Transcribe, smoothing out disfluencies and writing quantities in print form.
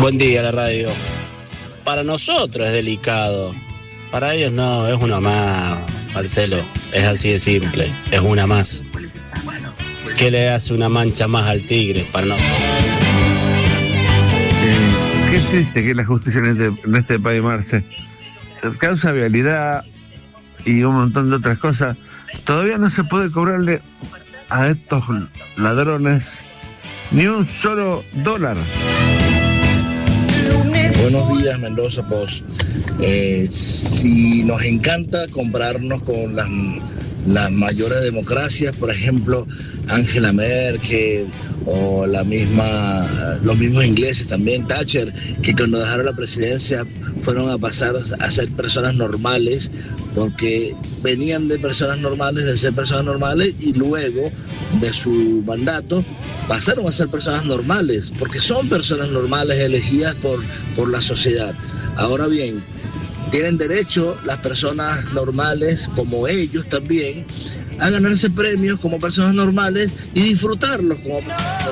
Buen día, la radio. Para nosotros es delicado. Para ellos no, es una más, Marcelo. Es así de simple. Es una más. ¿Qué le hace una mancha más al tigre para nosotros? Qué triste que es la justicia en este país, Marce. Causa vialidad y un montón de otras cosas. Todavía no se puede cobrarle a estos ladrones ni un solo dólar. Buenos días, Mendoza Post. Si nos encanta compararnos con las mayores democracias, por ejemplo, Angela Merkel o los mismos ingleses también, Thatcher, que cuando dejaron la presidencia fueron a pasar a ser personas normales, porque venían de personas normales, de ser personas normales, y luego de su mandato pasaron a ser personas normales, porque son personas normales elegidas por la sociedad. Ahora bien, tienen derecho las personas normales, como ellos también, a ganarse premios como personas normales y disfrutarlos como